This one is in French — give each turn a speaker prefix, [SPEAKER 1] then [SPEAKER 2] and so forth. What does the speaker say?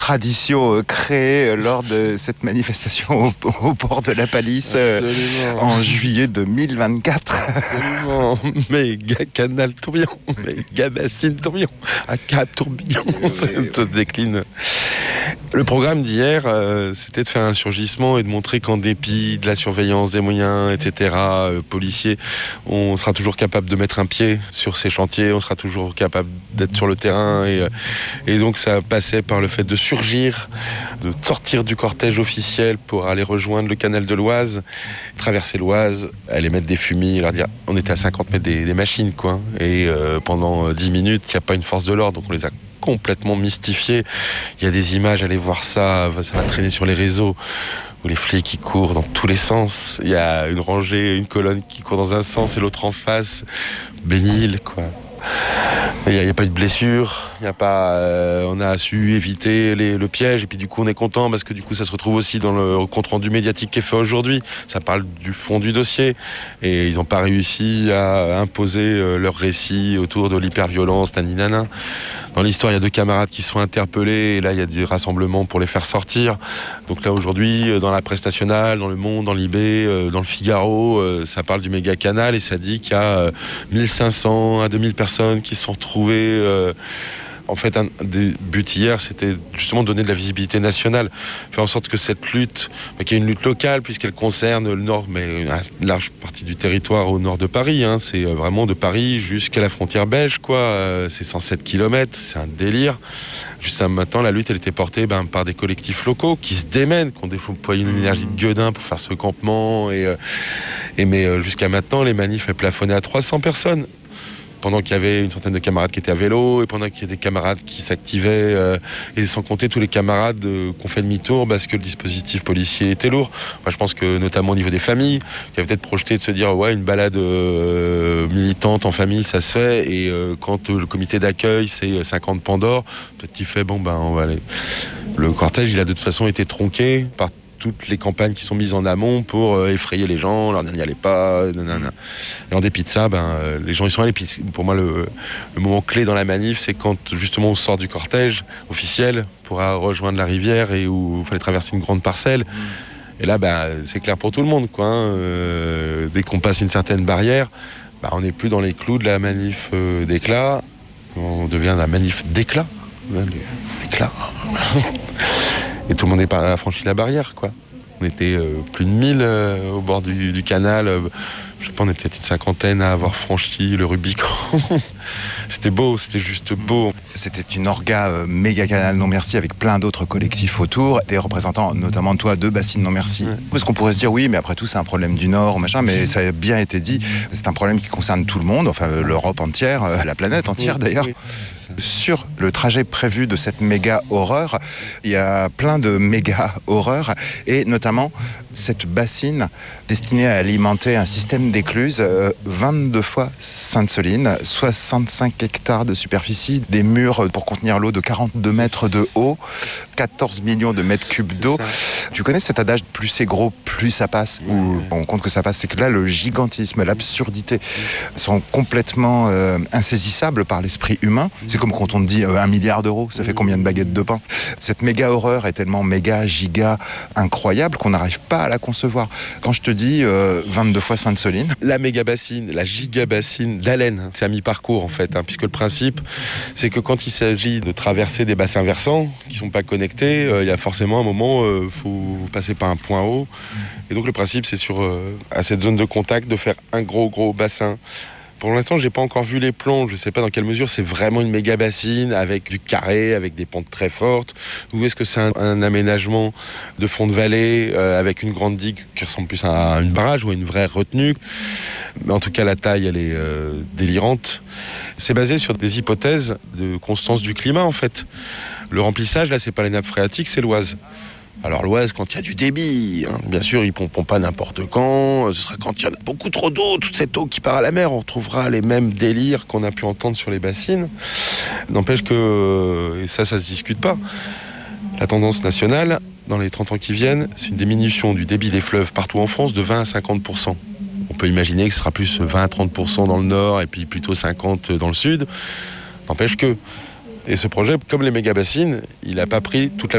[SPEAKER 1] tradition créée lors de cette manifestation au port de la Palisse en juillet 2024.
[SPEAKER 2] Absolument. Méga canal tourbillon, méga bassine tourbillon, à Cap tourbillon, ça se décline. Le programme d'hier, c'était de faire un surgissement et de montrer qu'en dépit de la surveillance, des moyens, etc., policiers, on sera toujours capable de mettre un pied sur ces chantiers, on sera toujours capable d'être sur le terrain. Et donc ça passait par le fait de surgir, de sortir du cortège officiel pour aller rejoindre le canal de l'Oise, traverser l'Oise, aller mettre des fumis, leur dire on était à 50 mètres des machines, quoi. Et pendant 10 minutes, il n'y a pas une force de l'ordre, donc on les a complètement mystifiés. Il y a des images, allez voir ça va traîner sur les réseaux, où les flics qui courent dans tous les sens. Il y a une rangée, une colonne qui court dans un sens et l'autre en face. Bénil, quoi. Il n'y a pas eu de blessure, on a su éviter le piège, et puis du coup on est content parce que du coup ça se retrouve aussi dans le compte-rendu médiatique qui est fait aujourd'hui. Ça parle du fond du dossier et ils n'ont pas réussi à imposer leur récit autour de l'hyperviolence, naninana. Dans l'histoire, il y a 2 camarades qui se font interpeller et là il y a des rassemblements pour les faire sortir. Donc là aujourd'hui, dans la presse nationale, dans Le Monde, dans Libé, dans le Figaro, ça parle du méga canal et ça dit qu'il y a 1500 à 2000 personnes qui se sont retrouvées. En fait, un des buts hier, c'était justement de donner de la visibilité nationale, faire en sorte que cette lutte, qui est une lutte locale, puisqu'elle concerne le nord, mais une large partie du territoire au nord de Paris, hein, c'est vraiment de Paris jusqu'à la frontière belge, quoi. C'est 107 km, c'est un délire. Jusqu'à maintenant, la lutte, elle était portée par des collectifs locaux qui se démènent, qui ont déployé une énergie de gueudin pour faire ce campement. Mais jusqu'à maintenant, les manifs, elles plafonnaient à 300 personnes. Pendant qu'il y avait une centaine de camarades qui étaient à vélo, et pendant qu'il y a des camarades qui s'activaient, et sans compter tous les camarades qui ont fait demi-tour parce que le dispositif policier était lourd. Moi, je pense que notamment au niveau des familles, qui avaient peut-être projeté de se dire ouais, une balade militante en famille, ça se fait, et quand le comité d'accueil c'est 50 Pandore, peut-être qu'il fait on va aller. Le cortège, il a de toute façon été tronqué par toutes les campagnes qui sont mises en amont pour effrayer les gens, leur dire n'y allez pas, nanana. Et en dépit de ça, les gens y sont allés. Puis pour moi, le moment clé dans la manif, c'est quand justement on sort du cortège officiel pour rejoindre la rivière et où il fallait traverser une grande parcelle. Et là, c'est clair pour tout le monde, quoi. Dès qu'on passe une certaine barrière, on n'est plus dans les clous de la manif d'éclat. On devient la manif d'éclat. L'éclat. Et tout le monde a franchi la barrière, quoi. On était plus de 1000 au bord du canal. Je sais pas, on est peut-être une cinquantaine à avoir franchi le Rubicon. C'était beau, c'était juste beau.
[SPEAKER 1] C'était une orga méga canal non merci avec plein d'autres collectifs autour, des représentants notamment toi de Bassine non merci. Ouais. Parce qu'on pourrait se dire oui, mais après tout c'est un problème du Nord, machin, mais ça a bien été dit, c'est un problème qui concerne tout le monde, enfin l'Europe entière, la planète entière d'ailleurs. Oui. Sur le trajet prévu de cette méga horreur, il y a plein de méga horreurs et notamment cette bassine destinée à alimenter un système d'écluses 22 fois Sainte-Soline, 65 hectares de superficie, des murs pour contenir l'eau de 42 mètres de haut, 14 millions de mètres cubes d'eau. Tu connais cet adage, plus c'est gros, plus ça passe, ou on compte que ça passe, c'est que là le gigantisme, l'absurdité sont complètement insaisissables par l'esprit humain. C'est comme quand on te dit 1 milliard d'euros, ça fait combien de baguettes de pain? Cette méga horreur est tellement méga, giga, incroyable qu'on n'arrive pas à la concevoir. Quand je te dis 22 fois Sainte-Soline.
[SPEAKER 2] La méga bassine, la giga bassine d'Allen, c'est à mi-parcours en fait, puisque le principe, c'est que quand il s'agit de traverser des bassins versants qui sont pas connectés, il y a forcément un moment, faut passer par un point haut. Et donc le principe, c'est à cette zone de contact de faire un gros bassin. Pour l'instant, j'ai pas encore vu les plans. Je sais pas dans quelle mesure c'est vraiment une méga bassine avec du carré, avec des pentes très fortes. Ou est-ce que c'est un aménagement de fond de vallée avec une grande digue qui ressemble plus à une barrage ou à une vraie retenue. Mais en tout cas, la taille, elle est délirante. C'est basé sur des hypothèses de constance du climat, en fait. Le remplissage, là, c'est pas les nappes phréatiques, c'est l'Oise. Alors l'Oise, quand il y a du débit, bien sûr, ils pompent pas n'importe quand. Ce sera quand il y en a beaucoup trop d'eau, toute cette eau qui part à la mer. On retrouvera les mêmes délires qu'on a pu entendre sur les bassines. N'empêche que, et ça se discute pas, la tendance nationale, dans les 30 ans qui viennent, c'est une diminution du débit des fleuves partout en France de 20 à 50%. On peut imaginer que ce sera plus 20 à 30% dans le nord et puis plutôt 50% dans le sud. N'empêche que Et ce projet, comme les méga-bassines, il n'a pas pris toute la